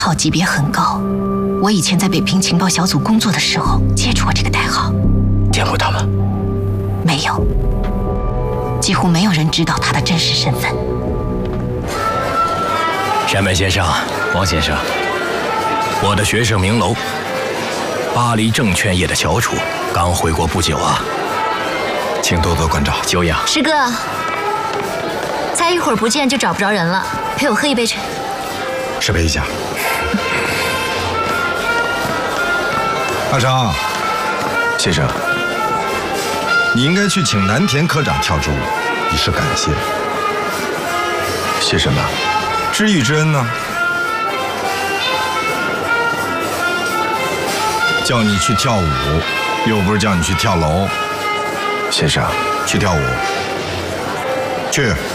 号级别很高。我以前在北平情报小组工作的时候接触过这个代号。 见过他吗？ 没有，几乎没有人知道他的真实身份。 山本先生，王先生，我的学生明楼，巴黎证券业的翘楚，刚回国不久啊，请多多关照，久仰。 师哥，才一会儿不见就找不着人了，陪我喝一杯去。 失陪一下。阿昌， 先生， 你应该去请南田科长跳支舞，以示感谢。 谢什么？ 知遇之恩呢？叫你去跳舞，又不是叫你去跳楼。 先生， 去跳舞，去。